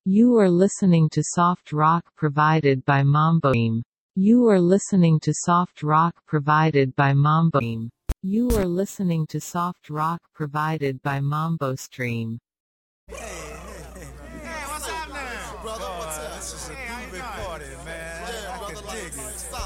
You are listening to soft rock provided by Mambo Stream. You are listening to soft rock provided by Mambo Stream. You are listening to soft rock provided by Mambo Stream. Hey, what's up now? Brother, what's up? This is a groovy party, man. I can dig it.